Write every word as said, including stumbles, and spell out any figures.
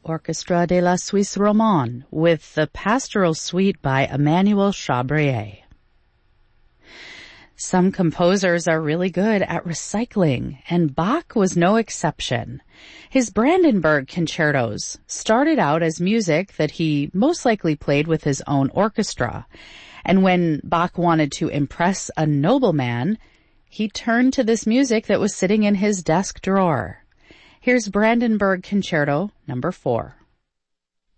Orchestra de la Suisse Romande with the Pastoral Suite by Emmanuel Chabrier. Some composers are really good at recycling, and Bach was no exception. His Brandenburg concertos started out as music that he most likely played with his own orchestra, and when Bach wanted to impress a nobleman, he turned to this music that was sitting in his desk drawer. Here's Brandenburg Concerto number four.